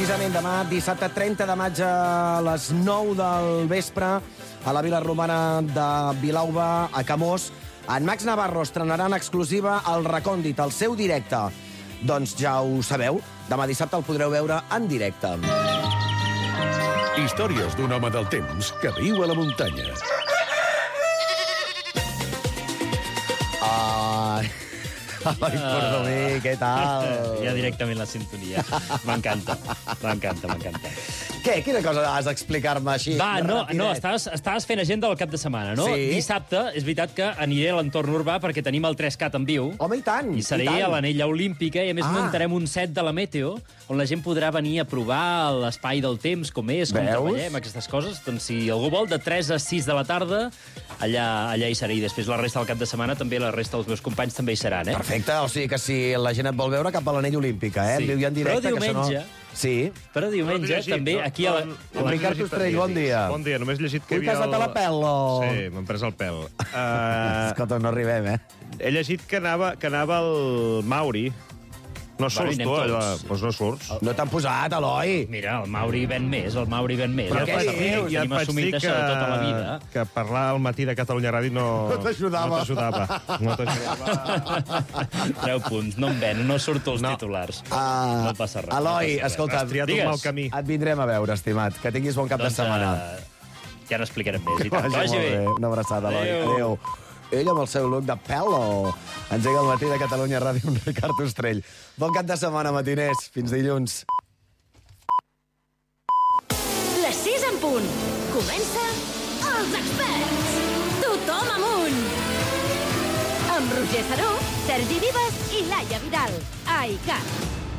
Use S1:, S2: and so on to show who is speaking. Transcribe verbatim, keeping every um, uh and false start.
S1: precisament demà, dissabte trenta de maig a les nou del vespre, a la Vila Romana de Vilauba, a Camós, en Max Navarro estrenarà en exclusiva el Recòndit, el seu directe. Doncs ja ho sabeu, demà dissabte el podreu veure en directe.
S2: Històries d'un home del temps que viu a la muntanya.
S1: Ai, ai, Cordomí, què tal?
S3: Ja directament la sintonia. M'encanta, m'encanta, m'encanta.
S1: Què? Quina cosa has d'explicar-me així?
S3: Va, no,
S1: rapidet?
S3: no estaves, estaves fent agenda del cap de setmana, no?
S1: Sí.
S3: Dissabte, és veritat que aniré a l'entorn urbà perquè tenim el tres cat en viu.
S1: Home, i tant,
S3: I seré
S1: i tant.
S3: a l'anella olímpica i, a més,
S1: Ah.
S3: muntarem un set de la Meteo on la gent podrà venir a provar l'espai del temps, com és, com
S1: Veus?
S3: treballem, aquestes coses. Doncs si algú vol, de tres a sis de la tarda, allà, allà hi seré. I després la resta del cap de setmana també la resta dels meus companys també hi seran, eh?
S1: Perfecte, o sigui que si la gent et vol veure, cap a l'anella olímpica, eh?
S3: Sí.
S1: En viu i en directe,
S3: Però
S1: que això
S3: diumenge-
S1: no... Sí.
S3: Però diumenge,
S4: Però llegit,
S3: també,
S4: no?
S3: aquí a la...
S4: No,
S1: El Ricard Ostrell, bon dia.
S4: Bon dia, només he llegit que
S1: Ui,
S4: hi
S1: que has
S4: havia...
S1: anat a la pèl, o-
S4: Sí, m'han pres el pèl. Uh,
S1: Escolta, no arribem, eh?
S4: he llegit que anava, que anava el Mauri. No surts
S3: anem
S4: tu, allò?
S3: tots.
S4: Doncs no surts.
S1: No t'han posat, Eloi.
S3: Mira, el Mauri ven més, el Mauri ven més.
S1: Però
S3: Ja
S1: què
S3: fa-
S1: dius?
S4: ja et
S3: Tenim
S4: vaig
S3: assumit
S4: dir
S3: això
S4: que,
S3: de tota la vida.
S4: que parlar al matí de Catalunya Ràdio no...
S1: No t'ajudava.
S4: No t'ajudava. No t'ajudava.
S3: Treu punts, no em ven, no surto als
S4: No.
S3: titulars.
S1: Uh,
S3: No passa res.
S1: Eloi,
S3: no passa res.
S1: escolta,
S4: Has triat un
S3: Digues.
S4: mal camí.
S1: et vindrem a veure, estimat. Que tinguis bon cap de
S3: Doncs,
S1: setmana.
S3: eh, ja n'explicarem més. I
S1: Que
S3: tant.
S1: vagi
S3: Que vagi
S1: molt
S3: bé.
S1: bé. Una abraçada, Eloi.
S3: Adéu.
S1: Adéu. Ell amb el seu look de pelo. Engega el matí de Catalunya Ràdio amb Ricard Ostrell. Bon cap de setmana, matiners. Fins dilluns.
S5: Les sis en punt. Comença Els Experts. Tothom amunt. Amb Roger Saró, Sergi Vives i Laia Vidal. A ICAT.